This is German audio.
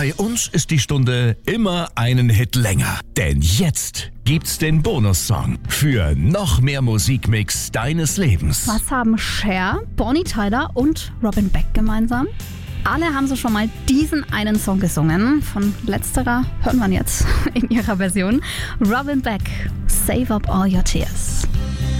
Bei uns ist die Stunde immer einen Hit länger. Denn jetzt gibt's den Bonussong für noch mehr Musikmix deines Lebens. Was haben Cher, Bonnie Tyler und Robin Beck gemeinsam? Alle haben so schon mal diesen einen Song gesungen. Von letzterer hören wir jetzt in ihrer Version. Robin Beck, Save Up All Your Tears.